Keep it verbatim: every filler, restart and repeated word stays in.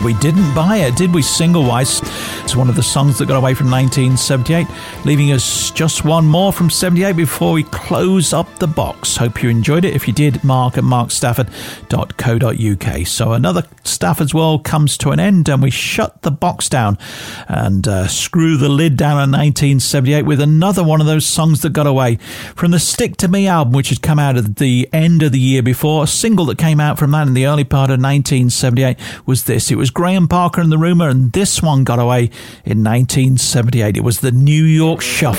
We didn't buy it, did we, single-wise? It's one of the songs that got away from nineteen seventy-eight, leaving us just one more from seventy-eight before we close up the box. Hope you enjoyed it. If you did, mark at mark stafford dot co dot uk. So another Stafford's World comes to an end, and we shut the box down and uh, screw the lid down on nineteen seventy-eight with another one of those songs that got away from the Stick to Me album, which had come out at the end of the year before. A single that came out from that in the early part of nineteen seventy-eight was this. It was Graham Parker and the Rumour, and this one got away in nineteen seventy-eight. It was the New York Shuffle.